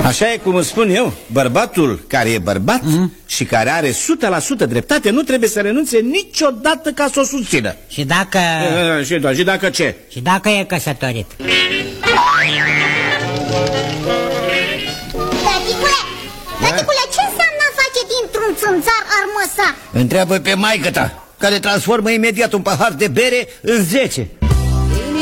Așa e cum îmi spun eu, bărbatul care e bărbat și care are 100% dreptate nu trebuie să renunțe niciodată ca să o susțină. Și dacă... Și dacă ce? Și dacă e căsătorit. Tăticule, ce înseamnă a face dintr-un țânțar armăsar? Întreabă pe maică-ta, care transformă imediat un pahar de bere în 10.